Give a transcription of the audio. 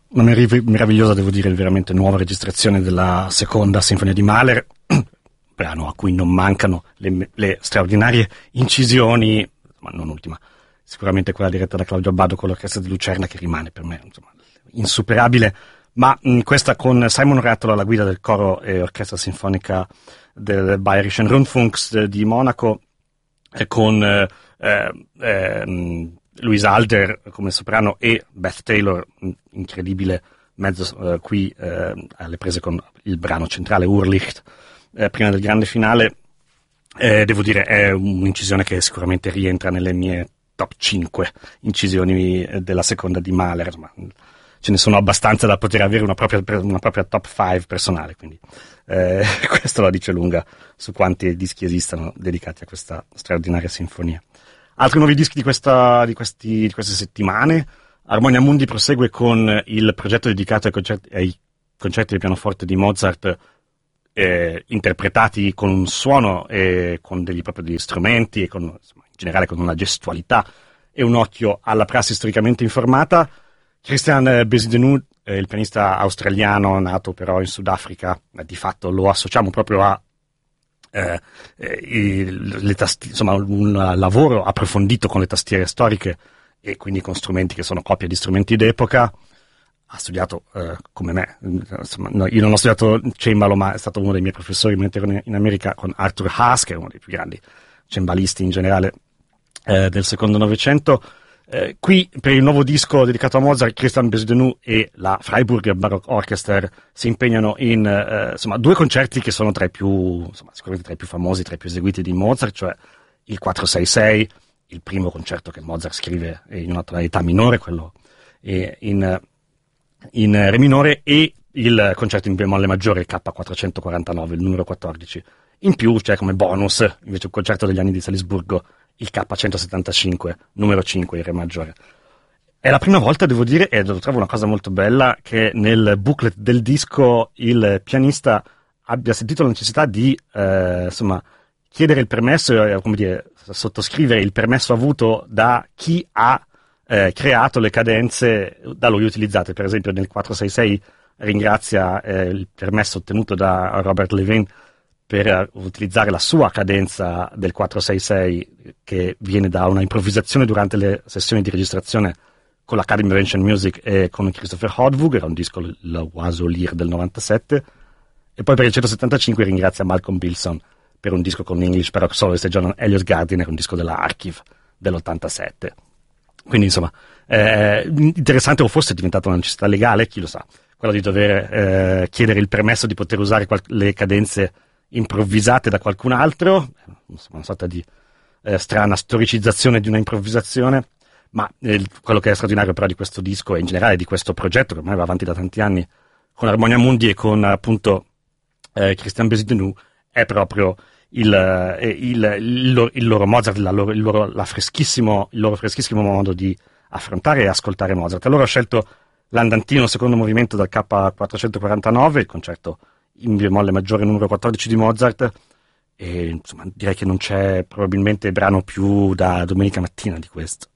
meravigliosa, devo dire, veramente nuova registrazione della seconda sinfonia di Mahler, brano a cui non mancano le straordinarie incisioni, ma non ultima, sicuramente quella diretta da Claudio Abbado con l'orchestra di Lucerna, che rimane per me, insomma, insuperabile, ma questa con Simon Rattle alla guida del coro e orchestra sinfonica del Bayerischen Rundfunks di Monaco, e con Louise Alder come soprano e Beth Taylor, incredibile mezzo qui alle prese con il brano centrale Urlicht prima del grande finale. Devo dire, è un'incisione che sicuramente rientra nelle mie top 5 incisioni della seconda di Mahler. Insomma, ce ne sono abbastanza da poter avere una propria top 5 personale, quindi questo la dice lunga su quanti dischi esistano dedicati a questa straordinaria sinfonia. Altri nuovi dischi di queste settimane: Armonia Mundi prosegue con il progetto dedicato ai concerti di pianoforte di Mozart, interpretati con un suono e con degli propri strumenti e in generale con una gestualità e un occhio alla prassi storicamente informata. Christian Bezudenou, il pianista australiano nato però in Sudafrica, di fatto lo associamo proprio a un lavoro approfondito con le tastiere storiche e quindi con strumenti che sono copie di strumenti d'epoca. Ha studiato come me, insomma, no, io non ho studiato cembalo, ma è stato uno dei miei professori mentre ero in America, con Arthur Haas, che è uno dei più grandi cembalisti in generale del secondo Novecento. Qui per il nuovo disco dedicato a Mozart, Christian Bezudenou e la Freiburger Baroque Orchester si impegnano in due concerti che sono sicuramente tra i più famosi, tra i più eseguiti di Mozart, cioè il 466, il primo concerto che Mozart scrive in una tonalità minore, quello in re minore, e il concerto in bemolle maggiore, il K449, il numero 14. In più c'è come bonus invece un concerto degli anni di Salisburgo, il K175, numero 5, in re maggiore. È la prima volta, devo dire, e trovo una cosa molto bella, che nel booklet del disco il pianista abbia sentito la necessità di chiedere il permesso, sottoscrivere il permesso avuto da chi ha creato le cadenze da lui utilizzate. Per esempio nel 466 ringrazia il permesso ottenuto da Robert Levin per utilizzare la sua cadenza del 466, che viene da una improvvisazione durante le sessioni di registrazione con l'Academy of Ancient Music e con Christopher Hodvug, era un disco, la Oiseau Lyre del 97, e poi per il 175 ringrazia Malcolm Bilson per un disco con English Baroque Soloist e John Eliot Gardiner, un disco della Archive dell'87. Quindi insomma, interessante, o forse è diventata una necessità legale, chi lo sa, quello di dover chiedere il permesso di poter usare le cadenze improvvisate da qualcun altro, una sorta di strana storicizzazione di una improvvisazione. Ma quello che è straordinario però di questo disco e in generale di questo progetto, che ormai va avanti da tanti anni con Armonia Mundi e con appunto Christian Bezudenou, è proprio il loro Mozart, il loro freschissimo modo di affrontare e ascoltare Mozart. Allora ho scelto l'andantino secondo movimento dal K449, il concerto in bemolle maggiore numero 14 di Mozart, e insomma direi che non c'è probabilmente brano più da domenica mattina di questo.